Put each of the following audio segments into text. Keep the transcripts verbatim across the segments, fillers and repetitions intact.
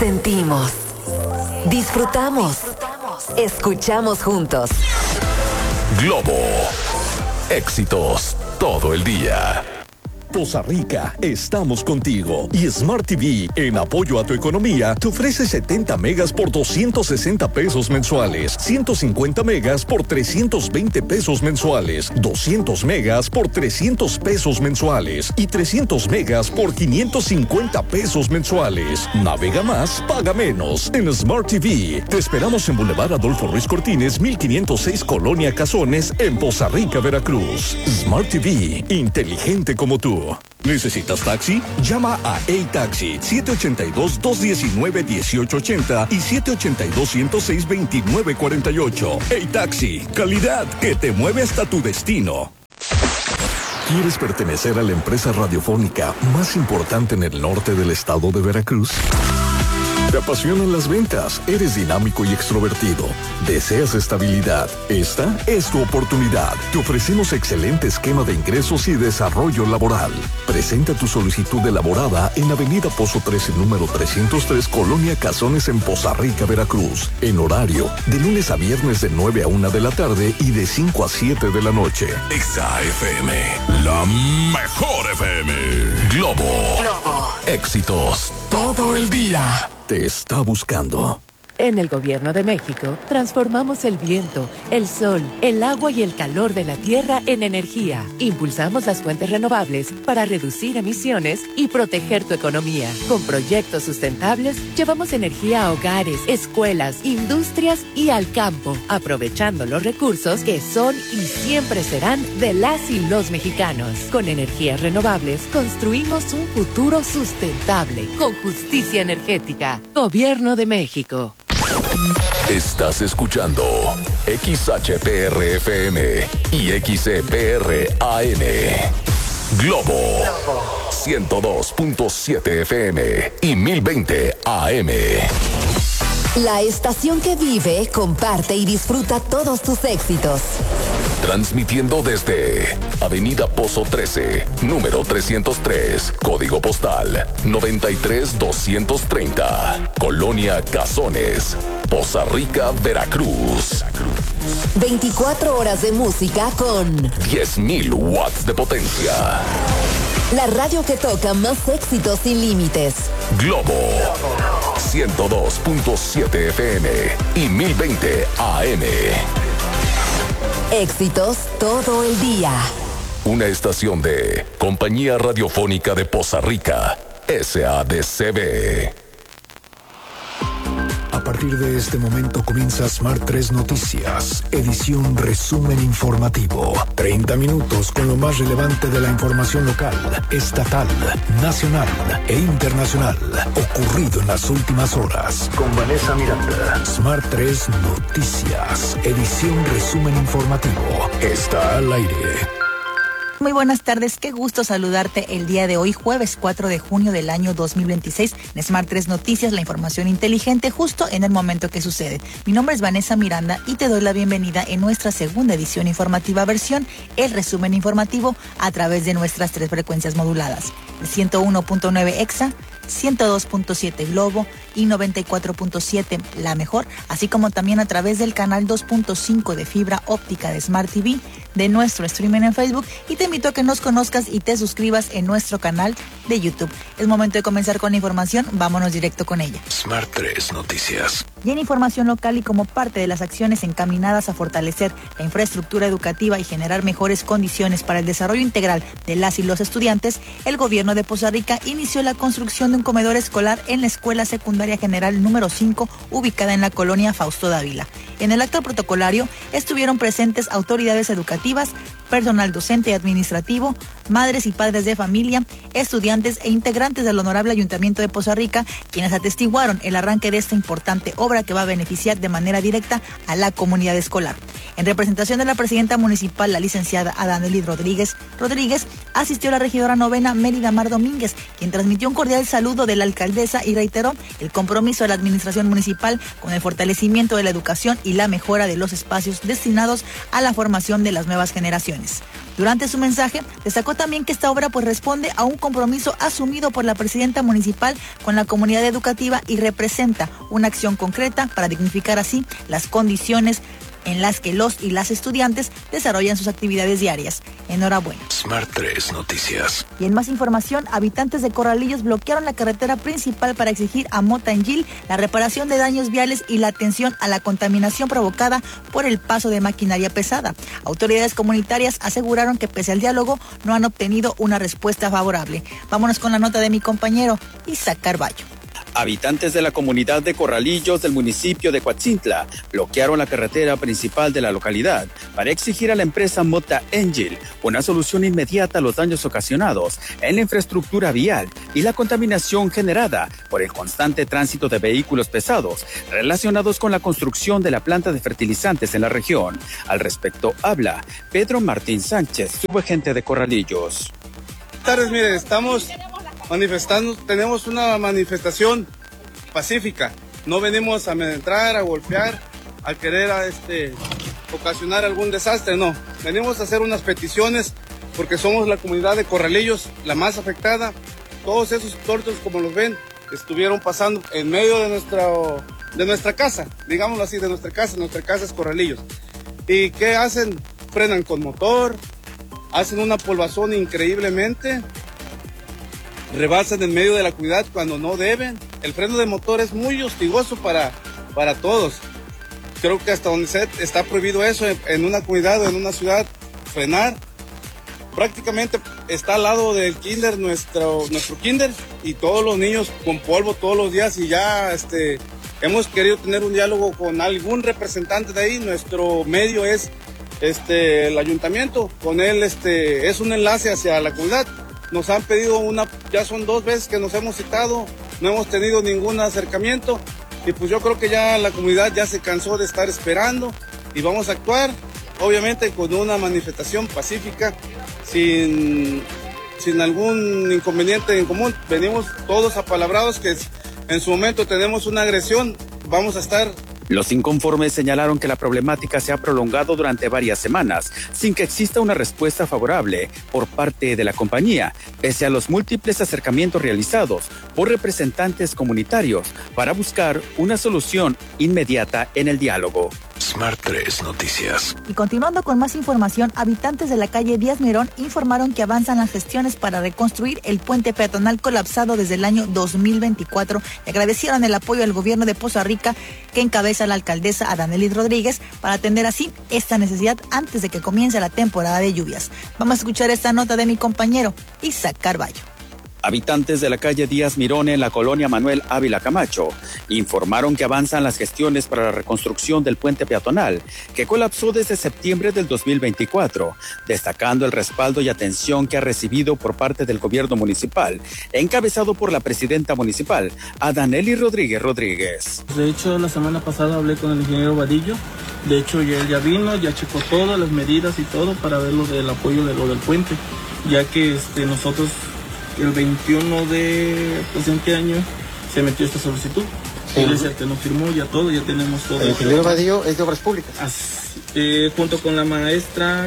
Sentimos, disfrutamos, escuchamos juntos. Globo, éxitos todo el día. Poza Rica, estamos contigo. Y Smart T V, en apoyo a tu economía, te ofrece setenta megas por doscientos sesenta pesos mensuales, ciento cincuenta megas por trescientos veinte pesos mensuales, doscientos megas por trescientos pesos mensuales y trescientos megas por quinientos cincuenta pesos mensuales. Navega más, paga menos en Smart T V. Te esperamos en Boulevard Adolfo Ruiz Cortines, mil quinientos seis Colonia Cazones, en Poza Rica, Veracruz. Smart T V, inteligente como tú. ¿Necesitas taxi? Llama a A-Taxi siete ocho dos, dos uno nueve, uno ocho ocho cero y siete ocho dos, uno cero seis, dos nueve cuatro ocho. A-Taxi, calidad que te mueve hasta tu destino. ¿Quieres pertenecer a la empresa radiofónica más importante en el norte del estado de Veracruz? ¿Te apasionan las ventas? ¿Eres dinámico y extrovertido? ¿Deseas estabilidad? Esta es tu oportunidad. Te ofrecemos excelente esquema de ingresos y desarrollo laboral. Presenta tu solicitud elaborada en Avenida Pozo trece, número trescientos tres, Colonia Cazones, en Poza Rica, Veracruz. En horario de lunes a viernes de nueve a una de la tarde y de cinco a siete de la noche. Exa F M, la mejor F M. Globo, Globo, éxitos todo el día. Te está buscando. En el Gobierno de México, transformamos el viento, el sol, el agua y el calor de la tierra en energía. Impulsamos las fuentes renovables para reducir emisiones y proteger tu economía. Con proyectos sustentables, llevamos energía a hogares, escuelas, industrias y al campo, aprovechando los recursos que son y siempre serán de las y los mexicanos. Con energías renovables, construimos un futuro sustentable, con justicia energética. Gobierno de México. Estás escuchando X H P R F M y X E P R A N. Globo, ciento dos punto siete F M y mil veinte A M. la estación que vive, comparte y disfruta todos tus éxitos. Transmitiendo desde Avenida Pozo trece, número trescientos tres, código postal noventa y tres doscientos treinta, Colonia Cazones, Poza Rica, Veracruz. veinticuatro horas de música con diez mil watts de potencia. la radio que toca más éxitos sin límites. Globo, ciento dos punto siete F M y mil veinte A M. Éxitos todo el día. Una estación de Compañía Radiofónica de Poza Rica, S A D C B. A partir de este momento comienza Smart tres Noticias, edición resumen informativo. treinta minutos con lo más relevante de la información local, estatal, nacional e internacional, ocurrido en las últimas horas. Con Vanessa Miranda. Smart tres Noticias, edición resumen informativo. Está al aire. Muy buenas tardes, qué gusto saludarte el día de hoy, jueves cuatro de junio del año dos mil veintiséis, en Smart tres Noticias, la información inteligente justo en el momento que sucede. Mi nombre es Vanessa Miranda y te doy la bienvenida en nuestra segunda edición informativa versión, el resumen informativo a través de nuestras tres frecuencias moduladas, el ciento uno punto nueve Exa, ciento dos punto siete Globo y noventa y cuatro punto siete La Mejor, así como también a través del canal dos punto cinco de fibra óptica de Smart T V, de nuestro streaming en Facebook, y te invito a que nos conozcas y te suscribas en nuestro canal de YouTube. Es momento de comenzar con la información, vámonos directo con ella. Smart tres Noticias. Y en información local, y como parte de las acciones encaminadas a fortalecer la infraestructura educativa y generar mejores condiciones para el desarrollo integral de las y los estudiantes, el gobierno de Poza Rica inició la construcción de un comedor escolar en la Escuela Secundaria General número cinco, ubicada en la colonia Fausto Dávila. En el acto protocolario estuvieron presentes autoridades educativas, personal docente y administrativo, madres y padres de familia, estudiantes e integrantes del Honorable Ayuntamiento de Poza Rica, quienes atestiguaron el arranque de esta importante obra que va a beneficiar de manera directa a la comunidad escolar. En representación de la presidenta municipal, la licenciada Adaneli Rodríguez Rodríguez, asistió la regidora novena Mérida Mar Domínguez, quien transmitió un cordial saludo de la alcaldesa y reiteró el compromiso de la administración municipal con el fortalecimiento de la educación y la mejora de los espacios destinados a la formación de las nuevas generaciones. Durante su mensaje, destacó también que esta obra pues responde a un compromiso asumido por la presidenta municipal con la comunidad educativa y representa una acción concreta para dignificar así las condiciones en las que los y las estudiantes desarrollan sus actividades diarias. Enhorabuena. Smart tres Noticias. Y en más información, habitantes de Corralillos bloquearon la carretera principal para exigir a Mota Angil la reparación de daños viales y la atención a la contaminación provocada por el paso de maquinaria pesada. Autoridades comunitarias aseguraron que pese al diálogo no han obtenido una respuesta favorable. Vámonos con la nota de mi compañero Isaac Carballo. Habitantes de la comunidad de Corralillos del municipio de Coatzintla bloquearon la carretera principal de la localidad para exigir a la empresa Mota Angil una solución inmediata a los daños ocasionados en la infraestructura vial y la contaminación generada por el constante tránsito de vehículos pesados relacionados con la construcción de la planta de fertilizantes en la región. Al respecto habla Pedro Martín Sánchez, subagente de Corralillos. Buenas tardes, mire, estamos manifestando, tenemos una manifestación pacífica, no venimos a amedrentar, a golpear, a querer a este, ocasionar algún desastre, no, venimos a hacer unas peticiones porque somos la comunidad de Corralillos la más afectada. Todos esos tortos, como los ven, estuvieron pasando en medio de nuestra, de nuestra casa, digámoslo así, de nuestra casa, nuestra casa es Corralillos. ¿Y qué hacen? Frenan con motor, hacen una polvazón increíblemente, rebasan en medio de la comunidad cuando no deben. El freno de motor es muy hostigoso para, para todos. Creo que hasta donde se está prohibido eso en una comunidad o en una ciudad, frenar. Prácticamente está al lado del kinder, nuestro, nuestro kinder, y todos los niños con polvo todos los días, y ya este, hemos querido tener un diálogo con algún representante de ahí. Nuestro medio es este, el ayuntamiento, con él este, es un enlace hacia la comunidad. Nos han pedido una, ya son dos veces que nos hemos citado, no hemos tenido ningún acercamiento, y pues yo creo que ya la comunidad ya se cansó de estar esperando y vamos a actuar, obviamente con una manifestación pacífica, sin, sin algún inconveniente en común. Venimos todos apalabrados que en su momento tenemos una agresión, vamos a estar. Los inconformes señalaron que la problemática se ha prolongado durante varias semanas sin que exista una respuesta favorable por parte de la compañía, pese a los múltiples acercamientos realizados por representantes comunitarios para buscar una solución inmediata en el diálogo. Smart tres Noticias. Y continuando con más información, habitantes de la calle Díaz Mirón informaron que avanzan las gestiones para reconstruir el puente peatonal colapsado desde el año dos mil veinticuatro y agradecieron el apoyo del gobierno de Poza Rica que encabeza la alcaldesa Adanelis Rodríguez para atender así esta necesidad antes de que comience la temporada de lluvias. Vamos a escuchar esta nota de mi compañero Isaac Carballo. Habitantes de la calle Díaz Mirón en la colonia Manuel Ávila Camacho informaron que avanzan las gestiones para la reconstrucción del puente peatonal que colapsó desde septiembre del dos mil veinticuatro, destacando el respaldo y atención que ha recibido por parte del gobierno municipal, encabezado por la presidenta municipal, Adanelis Rodríguez Rodríguez. De hecho, la semana pasada hablé con el ingeniero Vadillo, de hecho ya él ya vino, ya checó todas las medidas y todo para ver lo del apoyo de lo del puente, ya que este, nosotros el veintiuno de presente año se metió esta solicitud. Sí. Él es el que nos firmó ya todo, ya tenemos todo. El ingeniero Vadillo es de Obras Públicas. Así, eh, junto con la maestra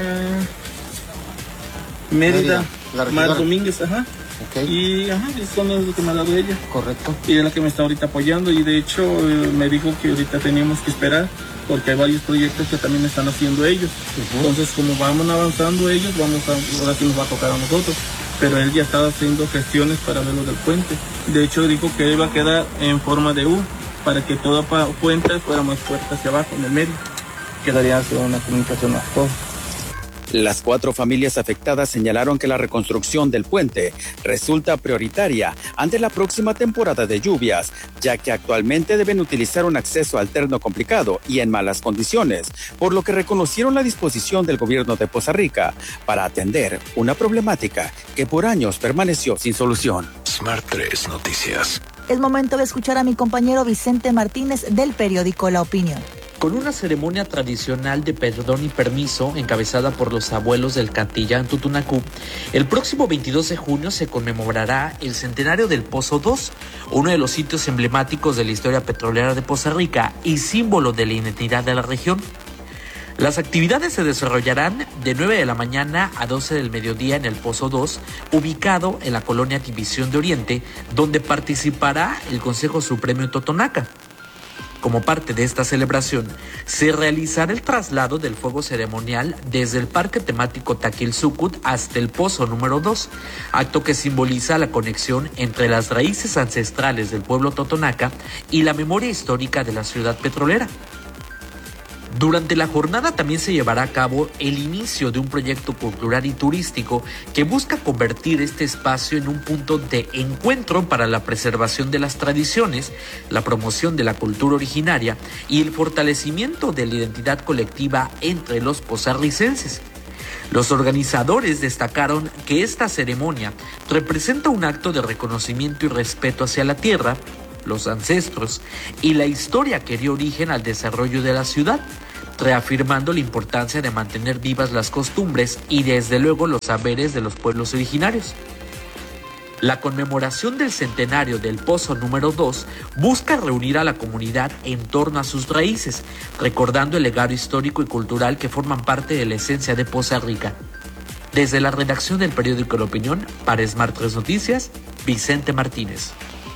Mérida, Mar Domínguez, ajá. Okay. Y ajá, son los que me ha dado ella. Correcto. Y es la que me está ahorita apoyando, y de hecho eh, me dijo que ahorita teníamos que esperar porque hay varios proyectos que también están haciendo ellos. Uh-huh. Entonces, como vamos avanzando ellos, vamos a, ahora sí nos va a tocar a nosotros. Pero él ya estaba haciendo gestiones para ver lo del puente. De hecho, dijo que iba a quedar en forma de U, para que toda puente fuera más fuerte hacia abajo, en el medio. Quedaría hacia una comunicación más corta. Las cuatro familias afectadas señalaron que la reconstrucción del puente resulta prioritaria ante la próxima temporada de lluvias, ya que actualmente deben utilizar un acceso alterno complicado y en malas condiciones, por lo que reconocieron la disposición del gobierno de Poza Rica para atender una problemática que por años permaneció sin solución. Smart tres Noticias. Es momento de escuchar a mi compañero Vicente Martínez del periódico La Opinión. Con una ceremonia tradicional de perdón y permiso encabezada por los abuelos del Cantillán Tutunacú, el próximo veintidós de junio se conmemorará el centenario del Pozo dos, uno de los sitios emblemáticos de la historia petrolera de Poza Rica y símbolo de la identidad de la región. Las actividades se desarrollarán de nueve de la mañana a doce del mediodía en el Pozo dos, ubicado en la colonia División de Oriente, donde participará el Consejo Supremo en Totonaca. Como parte de esta celebración, se realizará el traslado del fuego ceremonial desde el parque temático Taquilsucut hasta el Pozo número dos, acto que simboliza la conexión entre las raíces ancestrales del pueblo totonaca y la memoria histórica de la ciudad petrolera. Durante la jornada también se llevará a cabo el inicio de un proyecto cultural y turístico que busca convertir este espacio en un punto de encuentro para la preservación de las tradiciones, la promoción de la cultura originaria y el fortalecimiento de la identidad colectiva entre los pozarricenses. Los organizadores destacaron que esta ceremonia representa un acto de reconocimiento y respeto hacia la tierra, los ancestros y la historia que dio origen al desarrollo de la ciudad, reafirmando la importancia de mantener vivas las costumbres y desde luego los saberes de los pueblos originarios. La conmemoración del centenario del Pozo número dos busca reunir a la comunidad en torno a sus raíces, recordando el legado histórico y cultural que forman parte de la esencia de Poza Rica. Desde la redacción del periódico La Opinión, para Smart tres Noticias, Vicente Martínez.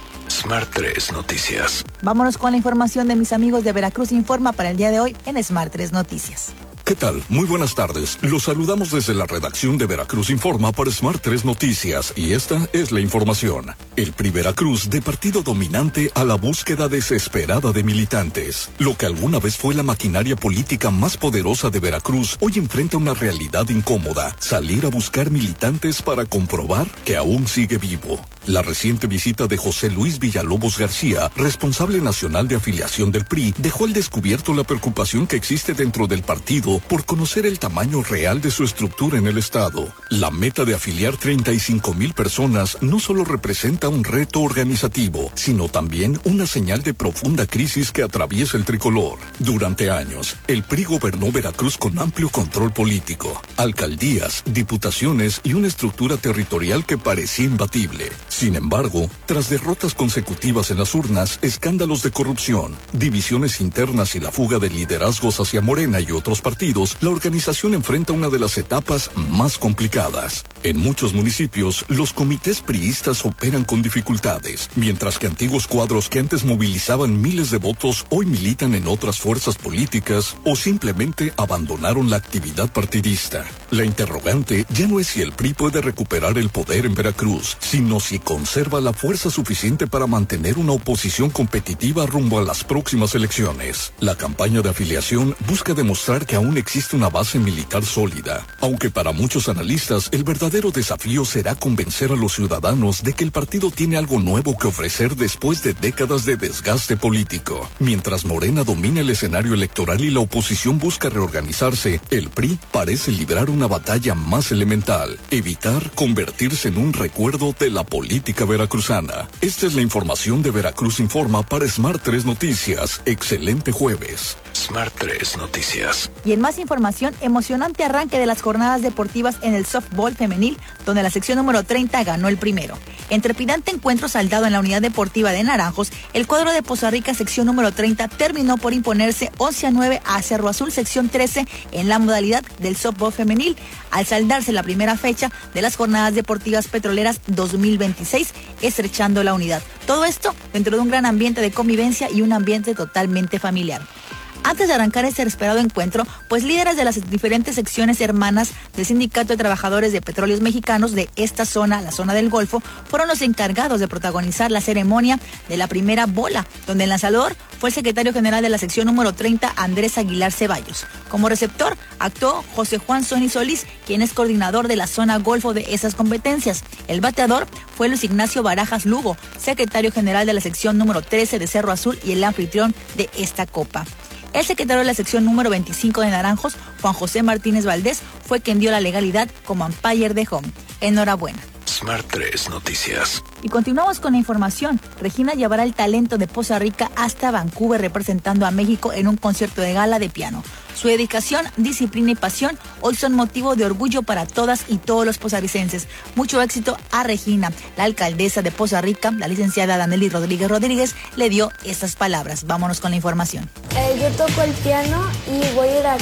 Smart tres Noticias. Vámonos con la información de mis amigos de Veracruz Informa para el día de hoy en Smart tres Noticias. ¿Qué tal? Muy buenas tardes. Los saludamos desde la redacción de Veracruz Informa para Smart tres Noticias y esta es la información. El P R I Veracruz de partido dominante a la búsqueda desesperada de militantes. Lo que alguna vez fue la maquinaria política más poderosa de Veracruz hoy enfrenta una realidad incómoda. Salir a buscar militantes para comprobar que aún sigue vivo. La reciente visita de José Luis Villalobos García, responsable nacional de afiliación del P R I, dejó al descubierto la preocupación que existe dentro del partido por conocer el tamaño real de su estructura en el estado. La meta de afiliar treinta y cinco mil personas no solo representa un reto organizativo, sino también una señal de profunda crisis que atraviesa el tricolor. Durante años, el P R I gobernó Veracruz con amplio control político, alcaldías, diputaciones y una estructura territorial que parecía imbatible. Sin embargo, tras derrotas consecutivas en las urnas, escándalos de corrupción, divisiones internas y la fuga de liderazgos hacia Morena y otros partidos, la organización enfrenta una de las etapas más complicadas. En muchos municipios, los comités priistas operan con dificultades, mientras que antiguos cuadros que antes movilizaban miles de votos hoy militan en otras fuerzas políticas o simplemente abandonaron la actividad partidista. La interrogante ya no es si el P R I puede recuperar el poder en Veracruz, sino si conserva la fuerza suficiente para mantener una oposición competitiva rumbo a las próximas elecciones. La campaña de afiliación busca demostrar que aún existe una base militar sólida, aunque para muchos analistas el verdadero desafío será convencer a los ciudadanos de que el partido tiene algo nuevo que ofrecer después de décadas de desgaste político. Mientras Morena domina el escenario electoral y la oposición busca reorganizarse, el P R I parece librar una batalla más elemental: evitar convertirse en un recuerdo de la política veracruzana. Esta es la información de Veracruz Informa para Smart tres Noticias. Excelente jueves. Smart tres Noticias. Y en más información, emocionante arranque de las jornadas deportivas en el softball femenil, donde la sección número treinta ganó el primero. En trepidante encuentro saldado en la unidad deportiva de Naranjos, el cuadro de Poza Rica sección número treinta terminó por imponerse once a nueve a Cerro Azul sección trece en la modalidad del softball femenil, al saldarse la primera fecha de las jornadas deportivas petroleras dos mil veintiséis, estrechando la unidad. Todo esto dentro de un gran ambiente de convivencia y un ambiente totalmente familiar. Antes de arrancar este esperado encuentro, pues líderes de las diferentes secciones hermanas del Sindicato de Trabajadores de Petróleos Mexicanos de esta zona, la zona del Golfo, fueron los encargados de protagonizar la ceremonia de la primera bola, donde el lanzador fue el secretario general de la sección número treinta, Andrés Aguilar Ceballos. Como receptor actuó José Juan Sony Solís, quien es coordinador de la zona Golfo de esas competencias. El bateador fue Luis Ignacio Barajas Lugo, secretario general de la sección número trece de Cerro Azul y el anfitrión de esta copa. El secretario de la sección número veinticinco de Naranjos, Juan José Martínez Valdés, fue quien dio la legalidad como umpire de home. Enhorabuena. Smart tres Noticias. Y continuamos con la información. Regina llevará el talento de Poza Rica hasta Vancouver representando a México en un concierto de gala de piano. Su dedicación, disciplina y pasión hoy son motivo de orgullo para todas y todos los pozarricenses. Mucho éxito a Regina. La alcaldesa de Poza Rica, la licenciada Danely Rodríguez Rodríguez, le dio estas palabras. Vámonos con la información. Eh, yo toco el piano y voy a ir a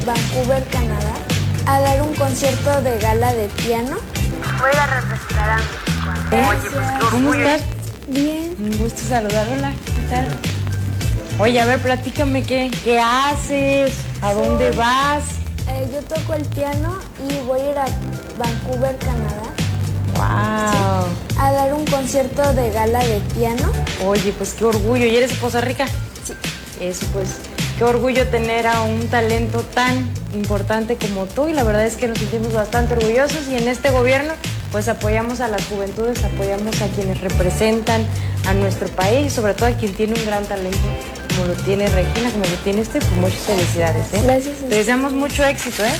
Vancouver, Canadá, a dar un concierto de gala de piano. Voy a representar a México. Oye, pues qué ¿Cómo estás? Bien. Un gusto saludarla. ¿Qué tal? Oye, a ver, platícame qué, qué haces, a dónde vas. Eh, yo toco el piano y voy a ir a Vancouver, Canadá. Wow. Sí, a dar un concierto de gala de piano. Oye, pues qué orgullo. ¿Y eres de Poza Rica? Sí. Eso, pues, qué orgullo tener a un talento tan importante como tú, y la verdad es que nos sentimos bastante orgullosos, y en este gobierno pues apoyamos a las juventudes, apoyamos a quienes representan a nuestro país, y sobre todo a quien tiene un gran talento como lo tiene Regina, como lo tiene usted. Pues muchas felicidades, ¿eh? Gracias. Te deseamos mucho éxito, ¿eh?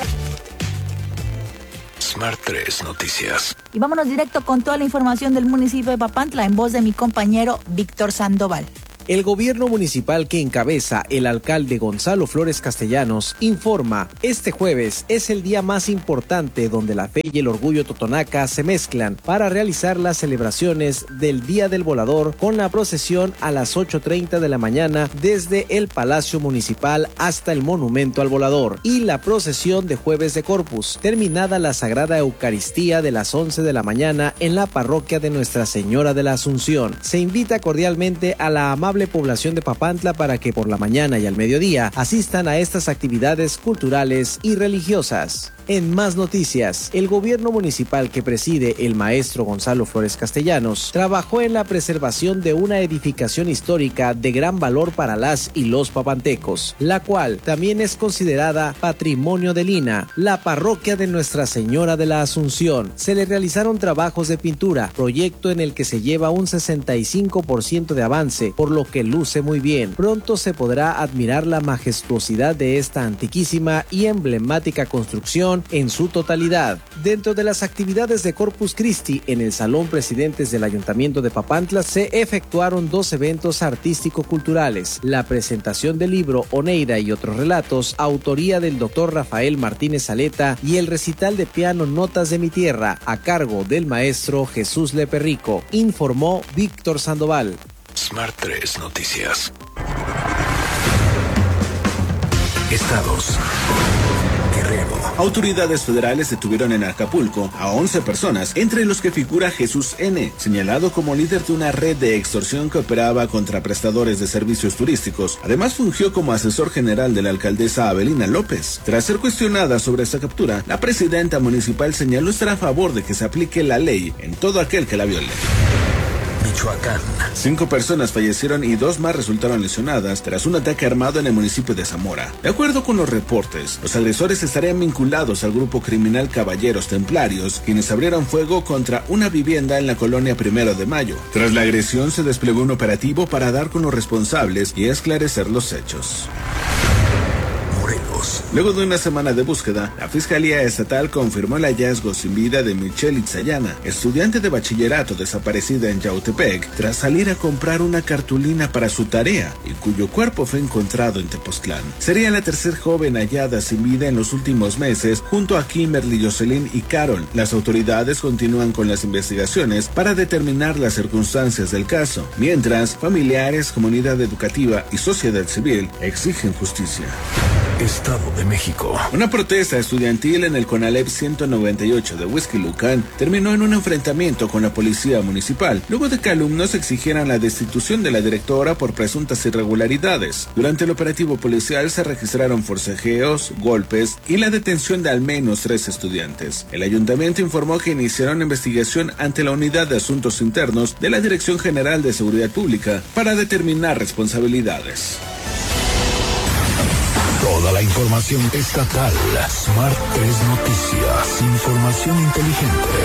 Smart tres Noticias. Y vámonos directo con toda la información del municipio de Papantla en voz de mi compañero Víctor Sandoval. El gobierno municipal que encabeza el alcalde Gonzalo Flores Castellanos informa, este jueves es el día más importante donde la fe y el orgullo totonaca se mezclan para realizar las celebraciones del Día del Volador con la procesión a las ocho treinta de la mañana desde el Palacio Municipal hasta el Monumento al Volador, y la procesión de Jueves de Corpus, terminada la Sagrada Eucaristía de las once de la mañana en la parroquia de Nuestra Señora de la Asunción. Se invita cordialmente a la amable población de Papantla para que por la mañana y al mediodía asistan a estas actividades culturales y religiosas. En más noticias, el gobierno municipal que preside el maestro Gonzalo Flores Castellanos trabajó en la preservación de una edificación histórica de gran valor para las y los papantecos, la cual también es considerada Patrimonio del I N A H, la parroquia de Nuestra Señora de la Asunción. Se le realizaron trabajos de pintura, proyecto en el que se lleva un sesenta y cinco por ciento de avance, por lo que luce muy bien. Pronto se podrá admirar la majestuosidad de esta antiquísima y emblemática construcción en su totalidad. Dentro de las actividades de Corpus Christi en el Salón Presidentes del Ayuntamiento de Papantla se efectuaron dos eventos artístico-culturales: la presentación del libro Oneida y otros relatos, autoría del doctor Rafael Martínez Saleta, y el recital de piano Notas de mi Tierra, a cargo del maestro Jesús Leperrico, informó Víctor Sandoval. Smart tres Noticias. Estados. Guerrero. Autoridades federales detuvieron en Acapulco a once personas, entre los que figura Jesús N., señalado como líder de una red de extorsión que operaba contra prestadores de servicios turísticos. Además, fungió como asesor general de la alcaldesa Abelina López. Tras ser cuestionada sobre esta captura, la presidenta municipal señaló estar a favor de que se aplique la ley en todo aquel que la viole. Michoacán. Cinco personas fallecieron y dos más resultaron lesionadas tras un ataque armado en el municipio de Zamora. De acuerdo con los reportes, los agresores estarían vinculados al grupo criminal Caballeros Templarios, quienes abrieron fuego contra una vivienda en la colonia Primero de Mayo. Tras la agresión se desplegó un operativo para dar con los responsables y esclarecer los hechos. Luego de una semana de búsqueda, la Fiscalía Estatal confirmó el hallazgo sin vida de Michelle Itzayana, estudiante de bachillerato desaparecida en Yautepec, tras salir a comprar una cartulina para su tarea y cuyo cuerpo fue encontrado en Tepoztlán. Sería la tercera joven hallada sin vida en los últimos meses, junto a Kimberly, Jocelyn y Carol. Las autoridades continúan con las investigaciones para determinar las circunstancias del caso, mientras familiares, comunidad educativa y sociedad civil exigen justicia. Estado de México. Una protesta estudiantil en el CONALEP ciento noventa y ocho de Huixquilucan terminó en un enfrentamiento con la policía municipal, luego de que alumnos exigieran la destitución de la directora por presuntas irregularidades. Durante el operativo policial se registraron forcejeos, golpes y la detención de al menos tres estudiantes. El ayuntamiento informó que iniciaron investigación ante la Unidad de Asuntos Internos de la Dirección General de Seguridad Pública para determinar responsabilidades. Toda la información estatal. Smart tres Noticias. Información inteligente.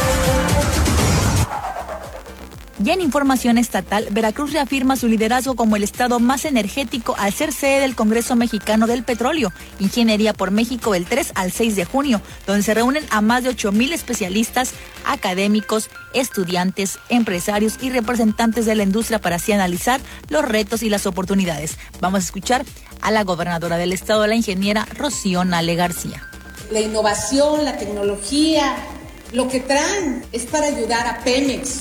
Y en información estatal, Veracruz reafirma su liderazgo como el estado más energético al ser sede del Congreso Mexicano del Petróleo, Ingeniería por México, del tres al seis de junio, donde se reúnen a más de ocho mil especialistas, académicos, estudiantes, empresarios y representantes de la industria para así analizar los retos y las oportunidades. Vamos a escuchar a la gobernadora del estado, la ingeniera Rocío Nale García. La innovación, la tecnología, lo que traen es para ayudar a Pemex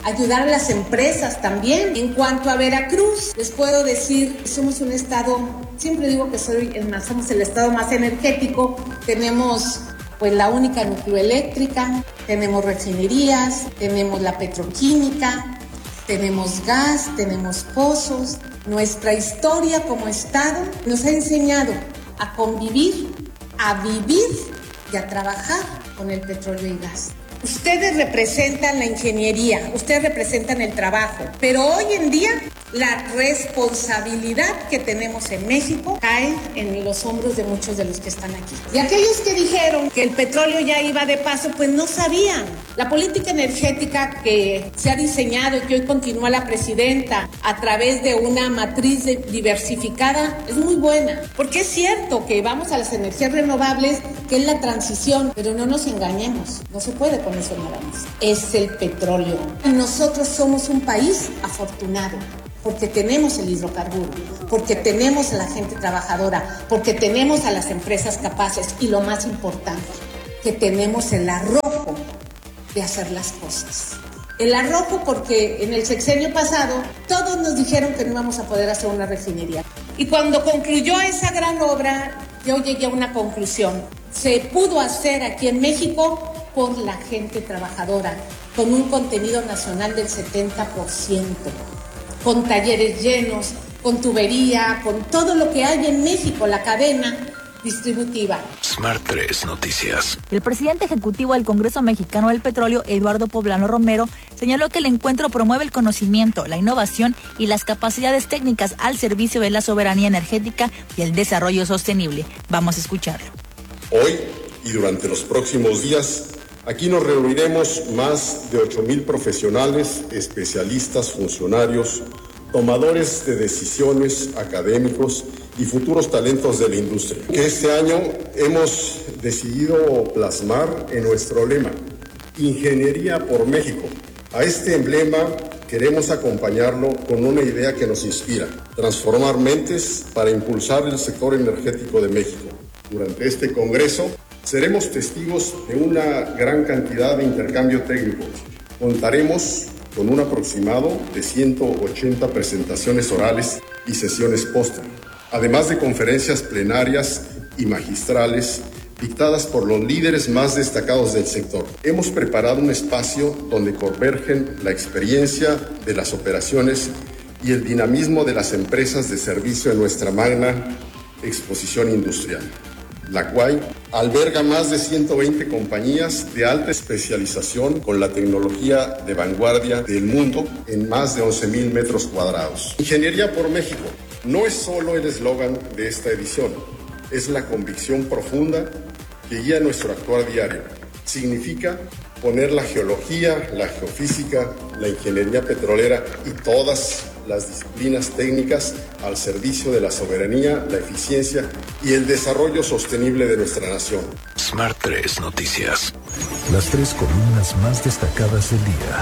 ayudar a las empresas también. En cuanto a Veracruz, les puedo decir que somos un estado, siempre digo que soy el más, somos el estado más energético, tenemos pues la única nucleoeléctrica, tenemos refinerías, tenemos la petroquímica, tenemos gas, tenemos pozos. Nuestra historia como estado nos ha enseñado a convivir, a vivir y a trabajar con el petróleo y gas. Ustedes representan la ingeniería, ustedes representan el trabajo, pero hoy en día la responsabilidad que tenemos en México cae en los hombros de muchos de los que están aquí. Y aquellos que dijeron que el petróleo ya iba de paso, pues no sabían. La política energética que se ha diseñado y que hoy continúa la presidenta a través de una matriz diversificada es muy buena, porque es cierto que vamos a las energías renovables, que es la transición, pero no nos engañemos, no se puede con eso nada más. Es el petróleo. Y nosotros somos un país afortunado, porque tenemos el hidrocarburo, porque tenemos a la gente trabajadora, porque tenemos a las empresas capaces y lo más importante, que tenemos el arrojo de hacer las cosas. El arrojo porque en el sexenio pasado todos nos dijeron que no íbamos a poder hacer una refinería. Y cuando concluyó esa gran obra, yo llegué a una conclusión. Se pudo hacer aquí en México por la gente trabajadora, con un contenido nacional del setenta por ciento, con talleres llenos, con tubería, con todo lo que hay en México, la cadena distributiva. Smart tres Noticias. El presidente ejecutivo del Congreso Mexicano del Petróleo, Eduardo Poblano Romero, señaló que el encuentro promueve el conocimiento, la innovación y las capacidades técnicas al servicio de la soberanía energética y el desarrollo sostenible. Vamos a escucharlo. Hoy y durante los próximos días, aquí nos reuniremos más de ocho mil profesionales, especialistas, funcionarios, tomadores de decisiones, académicos y futuros talentos de la industria, que este año hemos decidido plasmar en nuestro lema, Ingeniería por México. A este emblema queremos acompañarlo con una idea que nos inspira, transformar mentes para impulsar el sector energético de México. Durante este congreso seremos testigos de una gran cantidad de intercambio técnico. Contaremos con un aproximado de ciento ochenta presentaciones orales y sesiones póster, además de conferencias plenarias y magistrales dictadas por los líderes más destacados del sector. Hemos preparado un espacio donde convergen la experiencia de las operaciones y el dinamismo de las empresas de servicio en nuestra magna exposición industrial, la cual alberga más de ciento veinte compañías de alta especialización con la tecnología de vanguardia del mundo en más de once mil metros cuadrados. Ingeniería por México no es solo el eslogan de esta edición, es la convicción profunda que guía nuestro actuar diario. Significa poner la geología, la geofísica, la ingeniería petrolera y todas las disciplinas técnicas al servicio de la soberanía, la eficiencia y el desarrollo sostenible de nuestra nación. Smart tres Noticias. Las tres columnas más destacadas del día.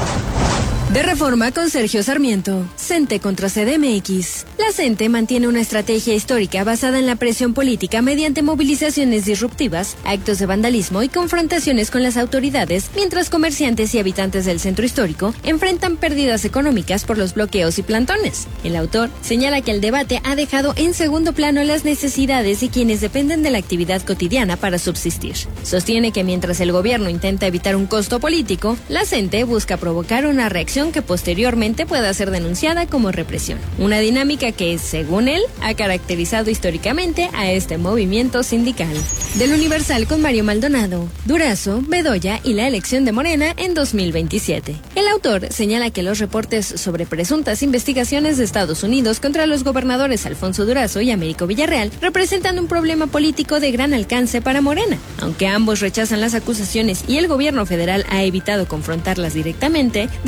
De Reforma con Sergio Sarmiento. CENTE contra C D M X. La CENTE mantiene una estrategia histórica basada en la presión política mediante movilizaciones disruptivas, actos de vandalismo y confrontaciones con las autoridades, mientras comerciantes y habitantes del centro histórico enfrentan pérdidas económicas por los bloqueos y plantones. El autor señala que el debate ha dejado en segundo plano las necesidades de quienes dependen de la actividad cotidiana para subsistir. Sostiene que mientras el gobierno intenta evitar un costo político, la CENTE busca provocar una reacción que posteriormente pueda ser denunciada como represión. Una dinámica que, según él, ha caracterizado históricamente a este movimiento sindical. Del Universal con Mario Maldonado, Durazo, Bedoya y la elección de Morena en dos mil veintisiete. El autor señala que los reportes sobre presuntas investigaciones de Estados Unidos contra los gobernadores Alfonso Durazo y Américo Villarreal representan un problema político de gran alcance para Morena. Aunque ambos rechazan las acusaciones y el gobierno federal ha evitado confrontarlas directamente, destaca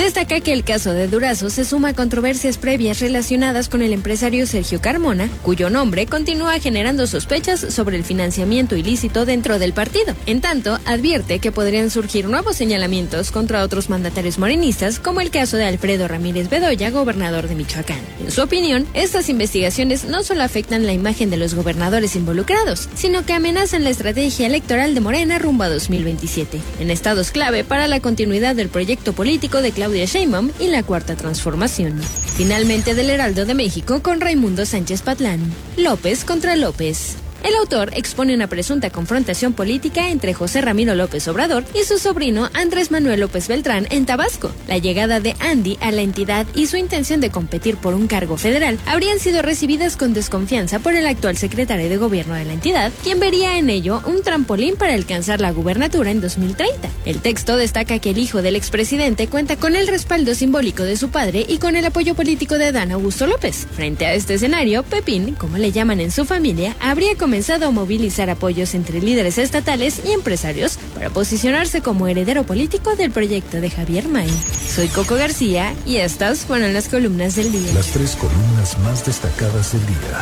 que el caso de Durazo se suma a controversias previas relacionadas con el empresario Sergio Carmona, cuyo nombre continúa generando sospechas sobre el financiamiento ilícito dentro del partido. En tanto, advierte que podrían surgir nuevos señalamientos contra otros mandatarios morenistas, como el caso de Alfredo Ramírez Bedoya, gobernador de Michoacán. En su opinión, estas investigaciones no solo afectan la imagen de los gobernadores involucrados, sino que amenazan la estrategia electoral de Morena rumbo a dos mil veintisiete, en estados clave para la continuidad del proyecto político de Claudia Sheinbaum y la Cuarta Transformación. Finalmente, del Heraldo de México con Raimundo Sánchez Patlán. López contra López. El autor expone una presunta confrontación política entre José Ramiro López Obrador y su sobrino Andrés Manuel López Beltrán en Tabasco. La llegada de Andy a la entidad y su intención de competir por un cargo federal habrían sido recibidas con desconfianza por el actual secretario de gobierno de la entidad, quien vería en ello un trampolín para alcanzar la gubernatura en dos mil treinta. El texto destaca que el hijo del expresidente cuenta con el respaldo simbólico de su padre y con el apoyo político de Adán Augusto López. Frente a este escenario, Pepín, como le llaman en su familia, habría comenzado comenzado a movilizar apoyos entre líderes estatales y empresarios para posicionarse como heredero político del proyecto de Javier May. Soy Coco García y estas fueron las columnas del día. Las tres columnas más destacadas del día.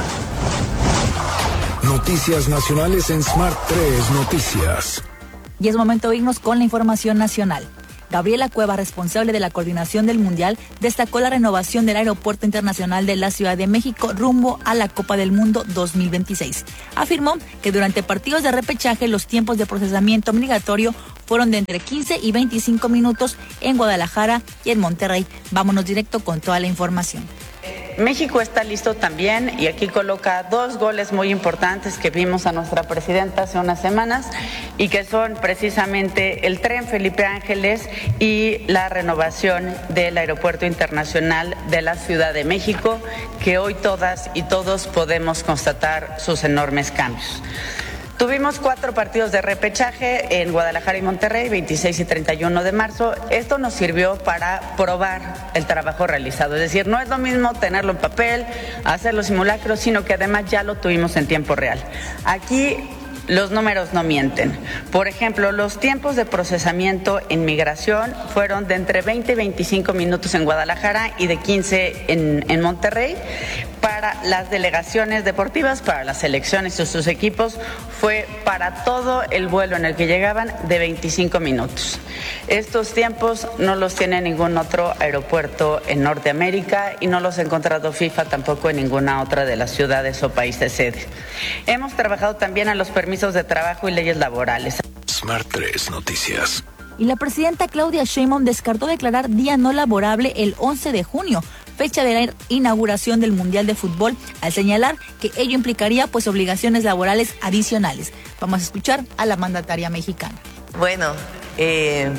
Noticias nacionales en Smart tres Noticias. Y es momento de irnos con la información nacional. Gabriela Cueva, responsable de la coordinación del Mundial, destacó la renovación del Aeropuerto Internacional de la Ciudad de México rumbo a la Copa del Mundo dos mil veintiséis. Afirmó que durante partidos de repechaje los tiempos de procesamiento obligatorio fueron de entre quince y veinticinco minutos en Guadalajara y en Monterrey. Vámonos directo con toda la información. México está listo también y aquí coloca dos goles muy importantes que vimos a nuestra presidenta hace unas semanas y que son precisamente el tren Felipe Ángeles y la renovación del Aeropuerto Internacional de la Ciudad de México, que hoy todas y todos podemos constatar sus enormes cambios. Tuvimos cuatro partidos de repechaje en Guadalajara y Monterrey, veintiséis y treinta y uno de marzo. Esto nos sirvió para probar el trabajo realizado. Es decir, no es lo mismo tenerlo en papel, hacer los simulacros, sino que además ya lo tuvimos en tiempo real. Aquí los números no mienten. Por ejemplo, los tiempos de procesamiento en migración fueron de entre veinte y veinticinco minutos en Guadalajara y de quince en, en Monterrey. Para las delegaciones deportivas, para las selecciones y sus equipos, fue para todo el vuelo en el que llegaban de veinticinco minutos. Estos tiempos no los tiene ningún otro aeropuerto en Norteamérica y no los ha encontrado FIFA tampoco en ninguna otra de las ciudades o países sede. Hemos trabajado también a los permisos de trabajo y leyes laborales. Smart tres Noticias. Y la presidenta Claudia Sheinbaum descartó declarar día no laborable el once de junio, fecha de la inauguración del Mundial de Fútbol, al señalar que ello implicaría pues obligaciones laborales adicionales. Vamos a escuchar a la mandataria mexicana. Bueno, eh,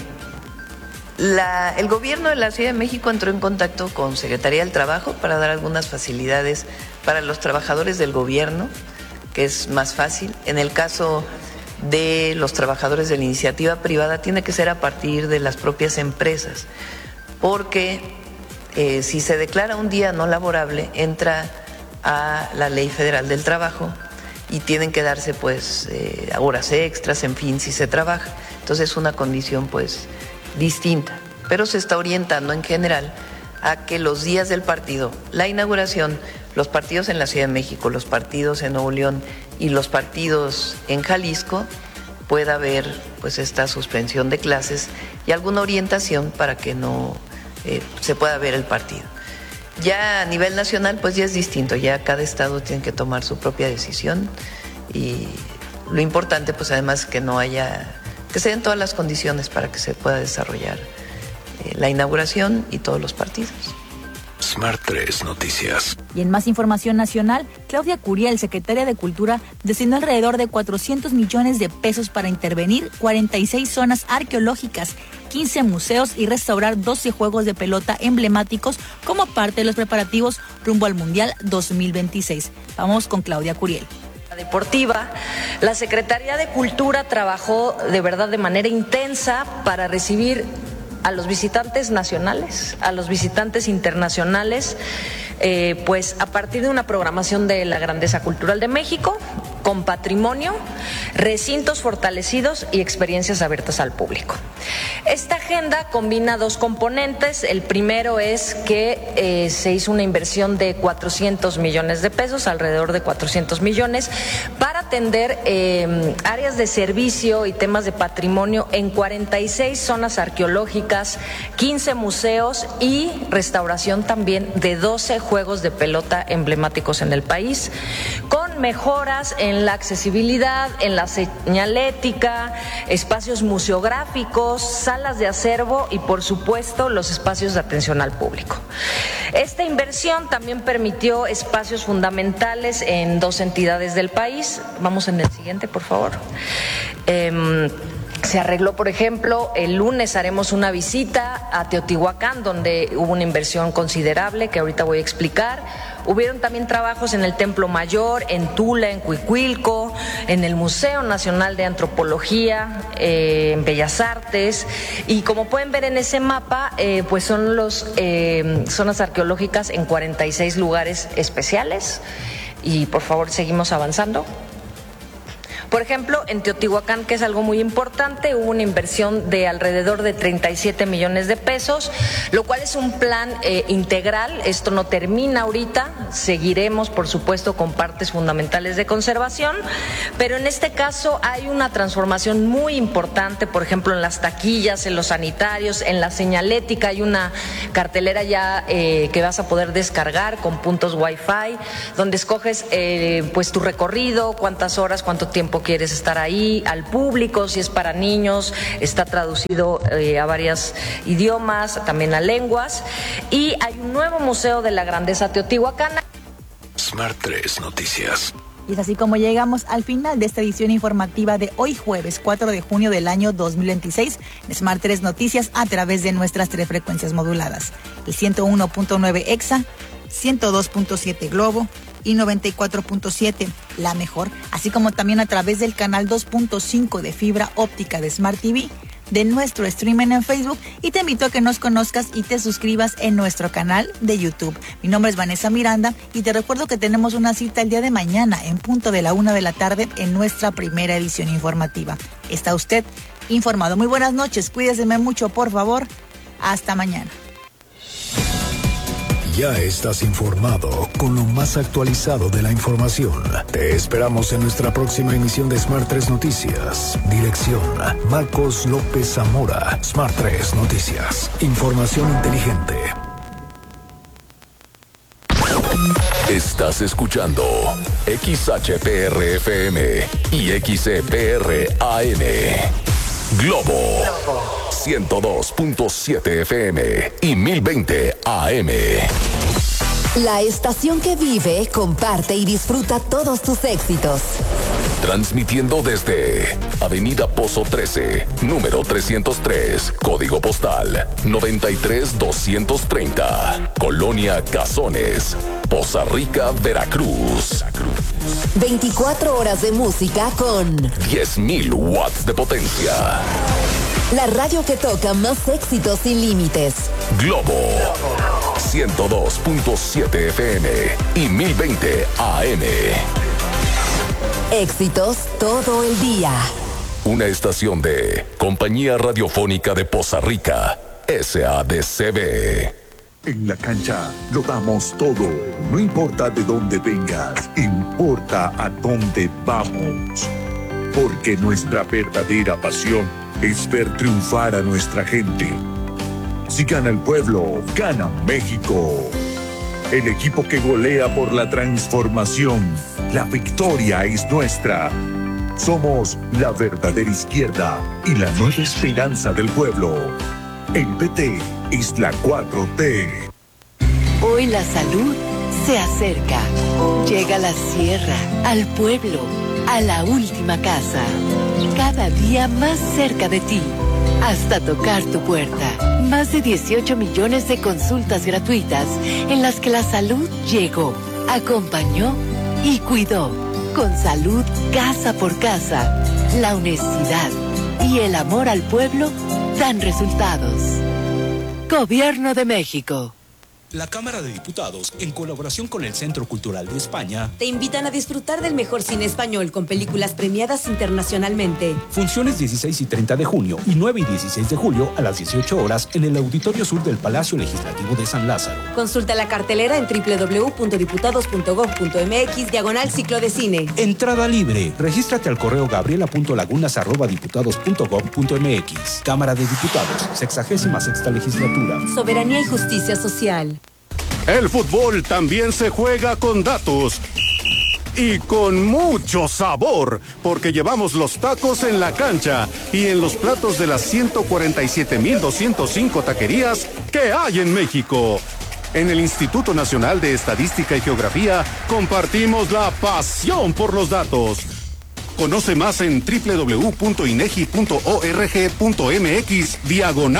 la, el gobierno de la Ciudad de México entró en contacto con Secretaría del Trabajo para dar algunas facilidades para los trabajadores del gobierno, que es más fácil. En el caso de los trabajadores de la iniciativa privada tiene que ser a partir de las propias empresas, porque eh, si se declara un día no laborable entra a la Ley Federal del Trabajo y tienen que darse pues eh, horas extras, en fin, si se trabaja. Entonces es una condición pues distinta, pero se está orientando en general a que los días del partido, la inauguración, los partidos en la Ciudad de México, los partidos en Nuevo León y los partidos en Jalisco, pueda haber pues esta suspensión de clases y alguna orientación para que no eh, se pueda ver el partido. Ya a nivel nacional pues ya es distinto, ya cada estado tiene que tomar su propia decisión y lo importante pues además que no haya, que se den todas las condiciones para que se pueda desarrollar eh, la inauguración y todos los partidos. Smart tres Noticias. Y en más información nacional, Claudia Curiel, secretaria de Cultura, destinó alrededor de cuatrocientos millones de pesos para intervenir cuarenta y seis zonas arqueológicas, quince museos y restaurar doce juegos de pelota emblemáticos como parte de los preparativos rumbo al Mundial dos mil veintiséis. Vamos con Claudia Curiel. Deportiva, la Secretaría de Cultura trabajó de verdad de manera intensa para recibir a los visitantes nacionales, a los visitantes internacionales, eh, pues a partir de una programación de la Grandeza Cultural de México, con patrimonio, recintos fortalecidos y experiencias abiertas al público. Esta agenda combina dos componentes. El primero es que eh, se hizo una inversión de cuatrocientos millones de pesos, alrededor de cuatrocientos millones, para atender eh, áreas de servicio y temas de patrimonio en cuarenta y seis zonas arqueológicas, quince museos y restauración también de doce juegos de pelota emblemáticos en el país, con mejoras en la accesibilidad, en la señalética, espacios museográficos, salas de acervo y, por supuesto, los espacios de atención al público. Esta inversión también permitió espacios fundamentales en dos entidades del país. Vamos en el siguiente, por favor. Eh, Se arregló, por ejemplo, el lunes haremos una visita a Teotihuacán, donde hubo una inversión considerable que ahorita voy a explicar. Hubieron también trabajos en el Templo Mayor, en Tula, en Cuicuilco, en el Museo Nacional de Antropología, eh, en Bellas Artes. Y como pueden ver en ese mapa, eh, pues son las eh, zonas arqueológicas en cuarenta y seis lugares especiales. Y por favor, seguimos avanzando. Por ejemplo, en Teotihuacán, que es algo muy importante, hubo una inversión de alrededor de treinta y siete millones de pesos, lo cual es un plan eh, integral. Esto no termina ahorita, seguiremos, por supuesto, con partes fundamentales de conservación, pero en este caso hay una transformación muy importante, por ejemplo, en las taquillas, en los sanitarios, en la señalética. Hay una cartelera ya eh, que vas a poder descargar con puntos Wi-Fi, donde escoges eh, pues tu recorrido, cuántas horas, cuánto tiempo quieres estar ahí, al público, si es para niños, está traducido eh, a varios idiomas, también a lenguas, y hay un nuevo museo de la grandeza teotihuacana. Smart tres Noticias. Y es así como llegamos al final de esta edición informativa de hoy jueves cuatro de junio del año dos mil veintiséis en Smart tres Noticias a través de nuestras tres frecuencias moduladas, el ciento uno punto nueve Exa, ciento dos punto siete Globo y noventa y cuatro punto siete La Mejor, así como también a través del canal dos punto cinco de fibra óptica de Smart T V, de nuestro streaming en Facebook, y te invito a que nos conozcas y te suscribas en nuestro canal de YouTube. Mi nombre es Vanessa Miranda y te recuerdo que tenemos una cita el día de mañana en punto de la una de la tarde en nuestra primera edición informativa. Está usted informado. Muy buenas noches, cuídese mucho, por favor. Hasta mañana. Ya estás informado con lo más actualizado de la información. Te esperamos en nuestra próxima emisión de Smart tres Noticias. Dirección: Marcos López Zamora. Smart tres Noticias. Información inteligente. Estás escuchando X H P R F M y X E P R A N. Globo ciento dos punto siete F M y mil veinte A M. La estación que vive, comparte y disfruta todos tus éxitos. Transmitiendo desde Avenida Pozo trece, número trescientos tres, código postal noventa y tres doscientos treinta, Colonia Cazones, Poza Rica, Veracruz. veinticuatro horas de música con diez mil watts de potencia. La radio que toca más éxitos sin límites. Globo ciento dos punto siete F M y mil veinte A M. Éxitos todo el día. Una estación de Compañía Radiofónica de Poza Rica, S A D C B. En la cancha lo damos todo. No importa de dónde vengas, importa a dónde vamos. Porque nuestra verdadera pasión es ver triunfar a nuestra gente. Si gana el pueblo, gana México. El equipo que golea por la transformación. La victoria es nuestra. Somos la verdadera izquierda y la nueva esperanza del pueblo. El P T es la cuatro T. Hoy la salud se acerca. Llega a la sierra, al pueblo, a la última casa. Cada día más cerca de ti, hasta tocar tu puerta. Más de dieciocho millones de consultas gratuitas en las que la salud llegó, acompañó y cuidó. Con salud casa por casa, la honestidad y el amor al pueblo dan resultados. Gobierno de México. La Cámara de Diputados, en colaboración con el Centro Cultural de España, te invitan a disfrutar del mejor cine español con películas premiadas internacionalmente. Funciones dieciséis y treinta de junio y nueve y dieciséis de julio a las dieciocho horas en el Auditorio Sur del Palacio Legislativo de San Lázaro. Consulta la cartelera en doble u doble u doble u punto diputados punto gob punto eme equis diagonal ciclo de cine. Entrada libre. Regístrate al correo gabriela punto lagunas arroba diputados punto gob punto eme equis. Cámara de Diputados, sexagésima sexta legislatura. Soberanía y justicia social. El fútbol también se juega con datos y con mucho sabor, porque llevamos los tacos en la cancha y en los platos de las ciento cuarenta y siete mil doscientos cinco taquerías que hay en México. En el Instituto Nacional de Estadística y Geografía compartimos la pasión por los datos. Conoce más en doble u doble u doble u punto inegi punto org punto eme equis diagonal